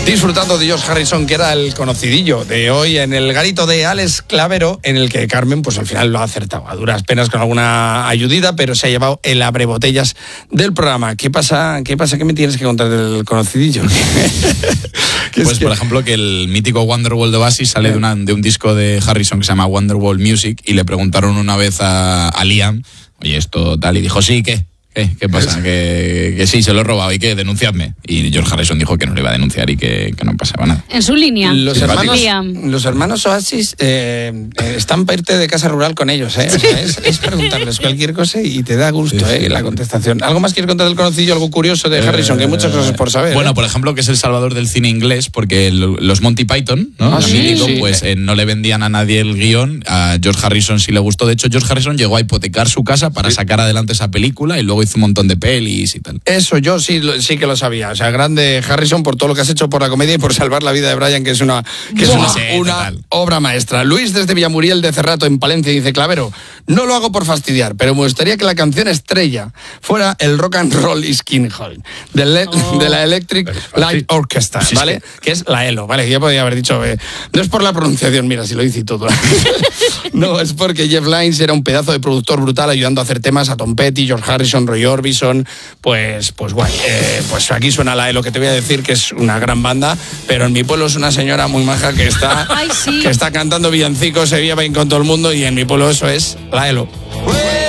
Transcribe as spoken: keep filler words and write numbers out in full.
disfrutando de George Harrison, que era el conocidillo de hoy en el garito de Alex Clavero, en el que Carmen, pues al final lo ha acertado, a duras penas con alguna ayudita, pero se ha llevado el abrebotellas del programa. ¿Qué pasa? ¿Qué pasa? ¿Qué me tienes que contar del conocidillo? Pues, por ejemplo, que el mítico Wonderwall de Oasis sale de, una, de un disco de Harrison que se llama Wonderwall Music, y le preguntaron una vez a, a Liam, oye, esto tal, y dijo, sí, ¿qué? ¿Qué, ¿Qué pasa? Que, que sí, se lo he robado y que denunciadme. Y George Harrison dijo que no le iba a denunciar y que, que no pasaba nada. En su línea. Los hermanos, los hermanos Oasis eh, están para irte de casa rural con ellos, ¿eh? O sea, es, es preguntarles cualquier cosa y te da gusto, sí, ¿eh? Sí. La contestación. ¿Algo más quieres contar del conocillo, algo curioso de Harrison? Eh, que hay muchas cosas por saber. Bueno, ¿eh? Por ejemplo, que es el salvador del cine inglés, porque los Monty Python, ¿no? Ah, sí, mítico, sí. Pues eh, no le vendían a nadie el guión. A George Harrison sí le gustó. De hecho, George Harrison llegó a hipotecar su casa para sí. sacar adelante esa película, y luego hizo un montón de pelis y tal. Eso yo sí, sí que lo sabía. O sea, grande Harrison por todo lo que has hecho por la comedia y por salvar la vida de Brian, que es una, que es una, sí, una obra maestra. Luis desde Villamuriel de Cerrato en Palencia dice, Clavero, no lo hago por fastidiar, pero me gustaría que la canción estrella fuera el Rock and Roll is King Hall de, Le- oh. de la Electric Light Orchestra, sí, ¿vale? Sí. Que es la E L O, ¿vale? Que ya podría haber dicho, eh, no es por la pronunciación, mira, si lo hice y todo. No, es porque Jeff Lynne era un pedazo de productor brutal ayudando a hacer temas a Tom Petty, George Harrison, Roy Orbison. Pues, pues guay, eh, pues aquí suena la E L O, que te voy a decir que es una gran banda, pero en mi pueblo es una señora muy maja que está, Ay, sí. que está cantando villancicos, se lleva bien con todo el mundo, y en mi pueblo eso es la E L O.